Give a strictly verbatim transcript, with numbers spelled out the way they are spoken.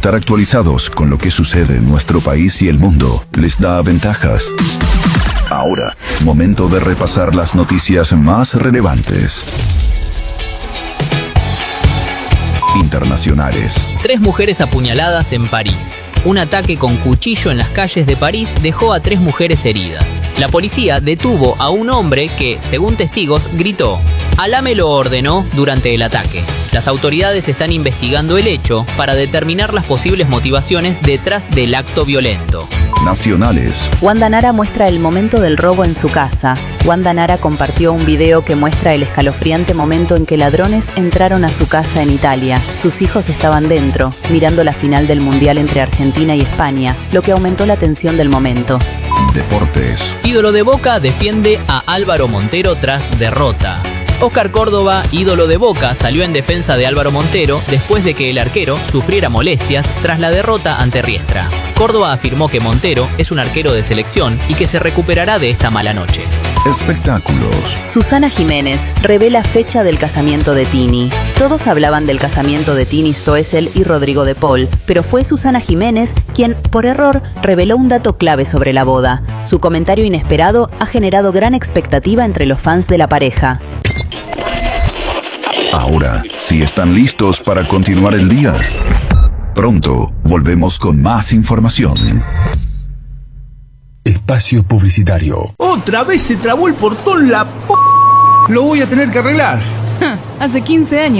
Estar actualizados con lo que sucede en nuestro país y el mundo les da ventajas. Ahora, momento de repasar las noticias más relevantes. Internacionales. Tres mujeres apuñaladas en París. Un ataque con cuchillo en las calles de París dejó a tres mujeres heridas. La policía detuvo a un hombre que, según testigos, gritó: "Alá me lo ordenó" durante el ataque. Las autoridades están investigando el hecho para determinar las posibles motivaciones detrás del acto violento. Nacionales. Wanda Nara muestra el momento del robo en su casa. Wanda Nara compartió un video que muestra el escalofriante momento en que ladrones entraron a su casa en Italia. Sus hijos estaban dentro, mirando la final del Mundial entre Argentina y España, lo que aumentó la tensión del momento. Deportes. Ídolo de Boca defiende a Álvaro Montero tras derrota. Óscar Córdoba, ídolo de Boca, salió en defensa de Álvaro Montero después de que el arquero sufriera molestias tras la derrota ante Riestra. Córdoba afirmó que Montero es un arquero de selección y que se recuperará de esta mala noche. Espectáculos. Susana Jiménez revela fecha del casamiento de Tini. Todos hablaban del casamiento de Tini Stoessel y Rodrigo de Paul, pero fue Susana Jiménez quien, por error, reveló un dato clave sobre la boda. Su comentario inesperado ha generado gran expectativa entre los fans de la pareja. Ahora, si están listos para continuar el día, pronto volvemos con más información. Espacio publicitario. Otra vez se trabó el portón, la p... Lo voy a tener que arreglar. Hace quince años.